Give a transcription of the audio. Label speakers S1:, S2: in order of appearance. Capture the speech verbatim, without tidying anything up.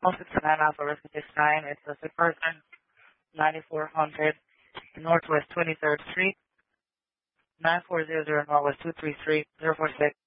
S1: one six nine Alpha Rescue six nine. It's a sick person, ninety-four hundred Northwest twenty-third Street, nine four zero zero Northwest two three three zero four six.